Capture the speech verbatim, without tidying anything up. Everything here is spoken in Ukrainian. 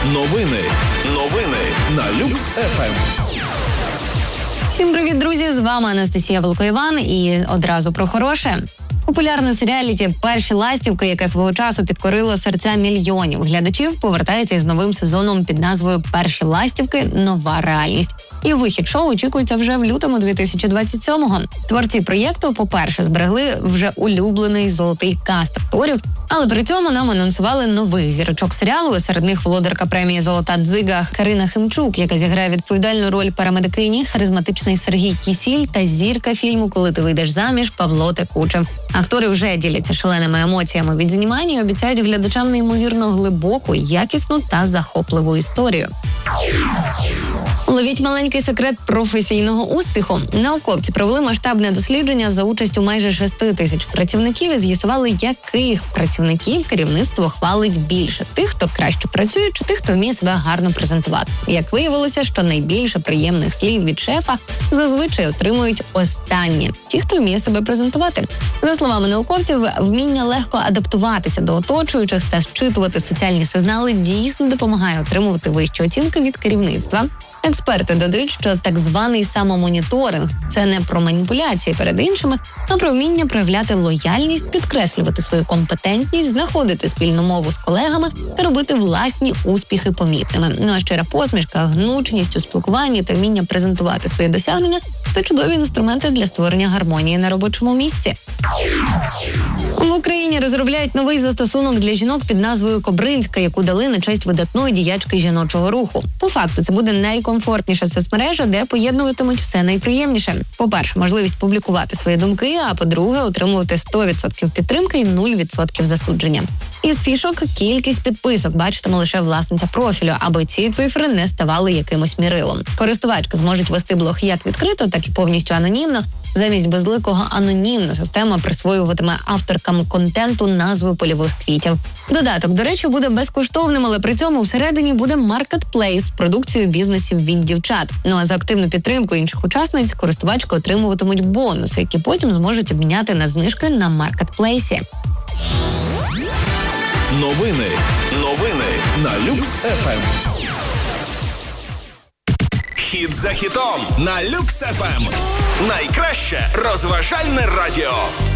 Новини. Новини на Люкс еф ем. Всім привіт, друзі! З вами Анастасія Волко-Іван і одразу про хороше. Популярне серіаліті «Перші ластівки», яке свого часу підкорило серця мільйонів глядачів, повертається із новим сезоном під назвою «Перші ластівки. Нова реальність». І вихід шоу очікується вже в лютому дві тисячі двадцять сьомого. Творці проєкту, по-перше, зберегли вже улюблений золотий каст акторів, але при цьому нам анонсували нових зірочок серіалу. Серед них володарка премії «Золота дзига» Карина Химчук, яка зіграє відповідальну роль парамедикині, харизматичний Сергій Кісіль та зірка фільму «Коли ти вийдеш заміж» Павло Текучев. Актори вже діляться шаленими емоціями від знімання і обіцяють глядачам неймовірно глибоку, якісну та захопливу історію. Ловіть маленький секрет професійного успіху. Науковці провели масштабне дослідження за участю майже шести тисяч працівників і з'ясували, яких працівників керівництво хвалить більше – тих, хто краще працює, чи тих, хто вміє себе гарно презентувати. Як виявилося, що найбільше приємних слів від шефа зазвичай отримують останні – ті, хто вміє себе презентувати. За словами науковців, вміння легко адаптуватися до оточуючих та щитувати соціальні сигнали дійсно допомагає отримувати вищі оцінки від керівництва. Експерти додають, що так званий самомоніторинг – це не про маніпуляції перед іншими, а про вміння проявляти лояльність, підкреслювати свою компетентність, знаходити спільну мову з колегами та робити власні успіхи помітними. Ну а щира посмішка, гнучність у спілкуванні та вміння презентувати свої досягнення – це чудові інструменти для створення гармонії на робочому місці. В Україні розробляють новий застосунок для жінок під назвою «Кобринська», яку дали на честь видатної діячки жіночого руху. По факту, це буде найкомфортніша соцмережа, де поєднуватимуть все найприємніше. По-перше, можливість публікувати свої думки, а по-друге, отримувати сто відсотків підтримки і нуль відсотків засудження. Із фішок – кількість підписок бачитиме лише власниця профілю, аби ці цифри не ставали якимось мірилом. Користувачки зможуть вести блог як відкрито, так і повністю анонімно. Замість безликого анонімна система присвоюватиме авторкам контенту назви польових квітів. Додаток, до речі, буде безкоштовним, але при цьому всередині буде маркетплейс з продукцією бізнесів від дівчат. Ну а за активну підтримку інших учасниць користувачки отримуватимуть бонуси, які потім зможуть обміняти на знижки на маркетплейсі. Новини. Новини на Люкс еф ем. Хіт за хітом на Люкс еф ем. Найкраще розважальне радіо.